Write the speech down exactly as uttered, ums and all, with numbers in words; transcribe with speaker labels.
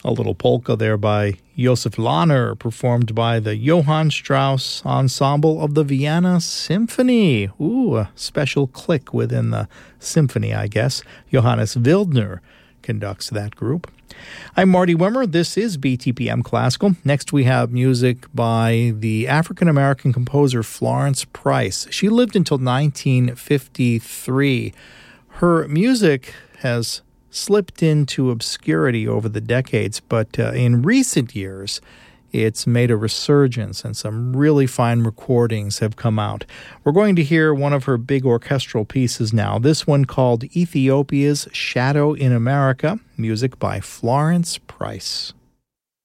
Speaker 1: A little polka there by Josef Lahner, performed by the Johann Strauss Ensemble of the Vienna Symphony. Ooh, a special clique within the symphony, I guess. Johannes Wildner conducts that group. I'm Marty Wimmer. This is B T P M Classical. Next we have music by the African-American composer Florence Price. She lived until nineteen fifty-three. Her music has slipped into obscurity over the decades, but uh, in recent years, it's made a resurgence, and some really fine recordings have come out. We're going to hear one of her big orchestral pieces now, this one called Ethiopia's Shadow in America, music by Florence Price.